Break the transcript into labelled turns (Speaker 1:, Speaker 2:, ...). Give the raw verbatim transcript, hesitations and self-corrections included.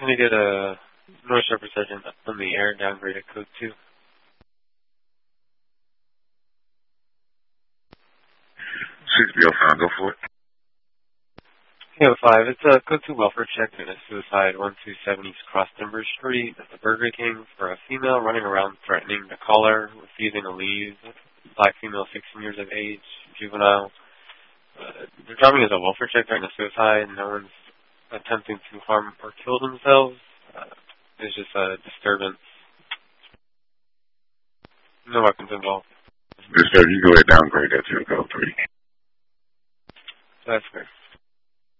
Speaker 1: Can I get a noise representation on the air downgraded code two?
Speaker 2: six B oh five, go for it.
Speaker 1: Yeah, five. It's a code two welfare check in a suicide one two seven East Cross Timber Street at the Burger King for a female running around threatening the caller, refusing to leave. Black female, sixteen years of age, juvenile. Uh, they're driving as a welfare check during a suicide. No one's attempting to harm or kill themselves. Uh, it's just a disturbance. No weapons involved.
Speaker 2: Yes, sir. You go ahead and downgrade that to a code three.
Speaker 1: That's fair.